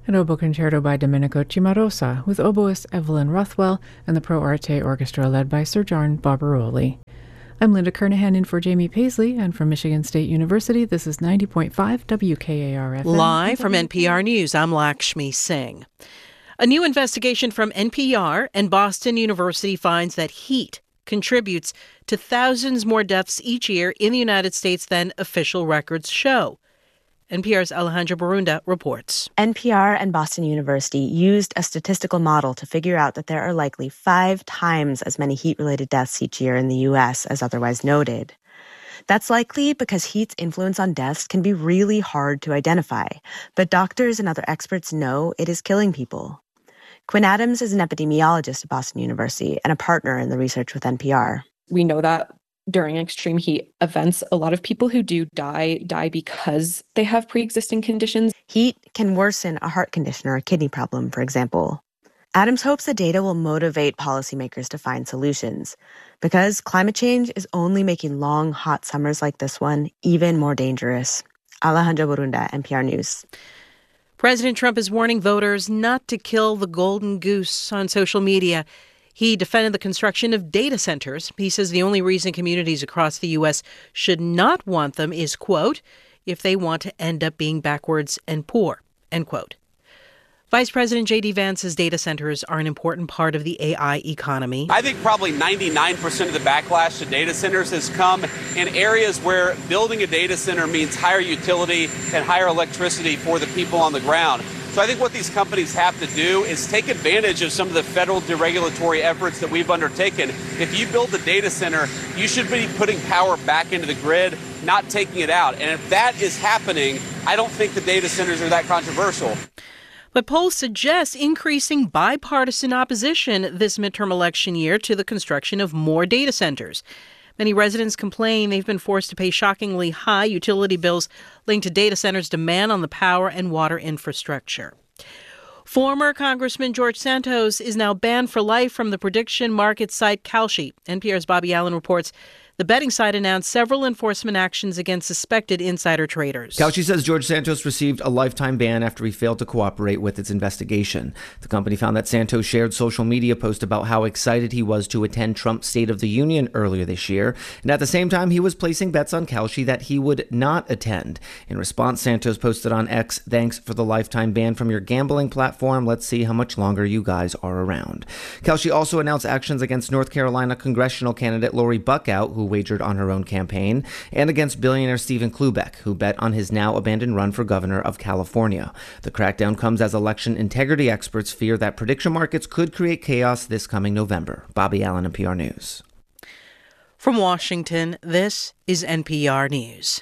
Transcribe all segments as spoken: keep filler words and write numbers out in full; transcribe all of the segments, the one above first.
An oboe concerto by Domenico Cimarosa, with oboist Evelyn Rothwell and the Pro Arte Orchestra led by Sir John Barbaroli. I'm Linda Kernahan in for Jamie Paisley, and from Michigan State University, this is ninety point five W K A R F M. Live from N P R News, I'm Lakshmi Singh. A new investigation from N P R and Boston University finds that heat contributes to thousands more deaths each year in the United States than official records show. N P R's Alejandra Barunda reports. N P R and Boston University used a statistical model to figure out that there are likely five times as many heat-related deaths each year in the U S as otherwise noted. That's likely because heat's influence on deaths can be really hard to identify, but doctors and other experts know it is killing people. Quinn Adams is an epidemiologist at Boston University and a partner in the research with N P R. We know that during extreme heat events, a lot of people who do die, die because they have pre-existing conditions. Heat can worsen a heart condition or a kidney problem, for example. Adams hopes the data will motivate policymakers to find solutions, because climate change is only making long, hot summers like this one even more dangerous. Alejandra Barunda, N P R News. President Trump is warning voters not to kill the golden goose on social media. He defended the construction of data centers. He says the only reason communities across the U S should not want them is, quote, if they want to end up being backwards and poor, end quote. Vice President J D. Vance says data centers are an important part of the A I economy. I think probably ninety-nine percent of the backlash to data centers has come in areas where building a data center means higher utility and higher electricity for the people on the ground. So I think what these companies have to do is take advantage of some of the federal deregulatory efforts that we've undertaken. If you build a data center, you should be putting power back into the grid, not taking it out. And if that is happening, I don't think the data centers are that controversial. But polls suggest increasing bipartisan opposition this midterm election year to the construction of more data centers. Many residents complain they've been forced to pay shockingly high utility bills linked to data centers' demand on the power and water infrastructure. Former Congressman George Santos is now banned for life from the prediction market site Kalshi. N P R's Bobby Allen reports the betting site announced several enforcement actions against suspected insider traders. Kalshi says George Santos received a lifetime ban after he failed to cooperate with its investigation. The company found that Santos shared social media posts about how excited he was to attend Trump's State of the Union earlier this year, and at the same time he was placing bets on Kalshi that he would not attend. In response, Santos posted on X, "Thanks for the lifetime ban from your gambling platform. Let's see how much longer you guys are around." Kalshi also announced actions against North Carolina congressional candidate Lori Buckout, who wagered on her own campaign, and against billionaire Stephen Klubeck, who bet on his now abandoned run for governor of California. The crackdown comes as election integrity experts fear that prediction markets could create chaos this coming November. Bobby Allen, N P R News. From Washington, this is N P R News.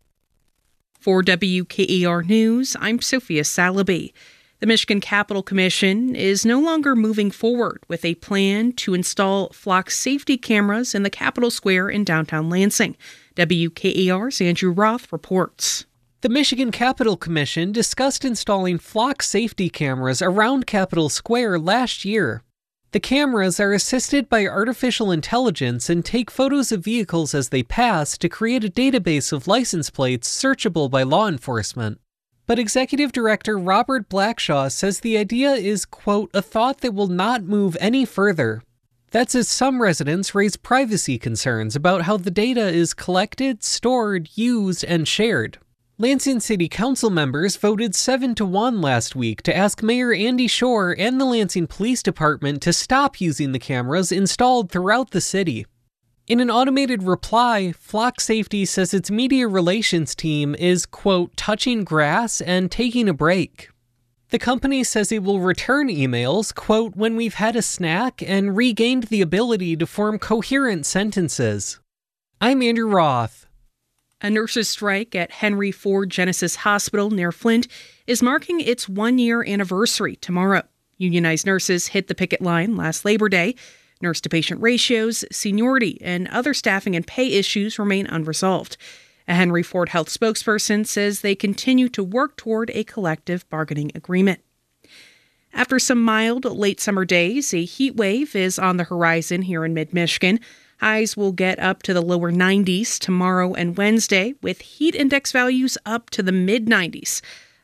For W K A R News, I'm Sophia Salaby. The Michigan Capital Commission is no longer moving forward with a plan to install flock safety cameras in the Capitol Square in downtown Lansing. W K A R's Andrew Roth reports. The Michigan Capital Commission discussed installing flock safety cameras around Capitol Square last year. The cameras are assisted by artificial intelligence and take photos of vehicles as they pass to create a database of license plates searchable by law enforcement. But Executive Director Robert Blackshaw says the idea is, quote, a thought that will not move any further. That's as some residents raise privacy concerns about how the data is collected, stored, used, and shared. Lansing City Council members voted seven to one last week to ask Mayor Andy Shore and the Lansing Police Department to stop using the cameras installed throughout the city. In an automated reply, Flock Safety says its media relations team is, quote, touching grass and taking a break. The company says it will return emails, quote, when we've had a snack and regained the ability to form coherent sentences. I'm Andrew Roth. A nurses' strike at Henry Ford Genesis Hospital near Flint is marking its one-year anniversary tomorrow. Unionized nurses hit the picket line last Labor Day. Nurse-to-patient ratios, seniority, and other staffing and pay issues remain unresolved. A Henry Ford Health spokesperson says they continue to work toward a collective bargaining agreement. After some mild late summer days, a heat wave is on the horizon here in mid-Michigan. Highs will get up to the lower nineties tomorrow and Wednesday, with heat index values up to the mid-nineties.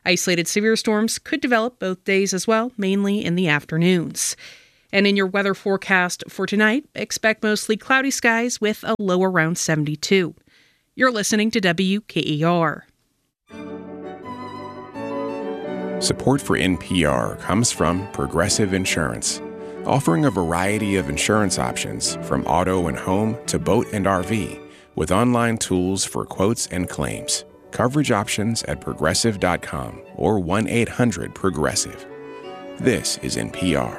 Isolated severe storms could develop both days as well, mainly in the afternoons. And in your weather forecast for tonight, expect mostly cloudy skies with a low around seventy-two. You're listening to W K E R. Support for N P R comes from Progressive Insurance, offering a variety of insurance options from auto and home to boat and R V, with online tools for quotes and claims. Coverage options at progressive dot com or one eight hundred progressive. This is N P R.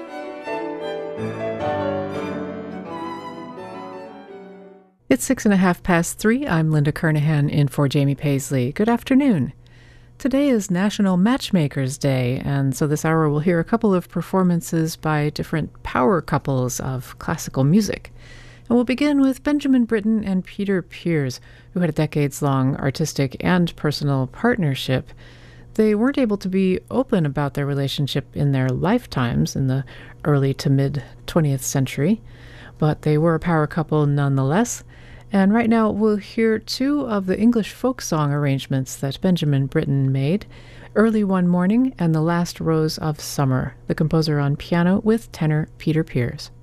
It's six and a half past three. I'm Linda Kernahan in for Jamie Paisley. Good afternoon. Today is National Matchmakers Day, and so this hour we'll hear a couple of performances by different power couples of classical music. And we'll begin with Benjamin Britten and Peter Pears, who had a decades-long artistic and personal partnership. They weren't able to be open about their relationship in their lifetimes in the early to mid-twentieth century, but they were a power couple nonetheless. And right now we'll hear two of the English folk song arrangements that Benjamin Britten made, Early One Morning and The Last Rose of Summer, the composer on piano with tenor Peter Pears.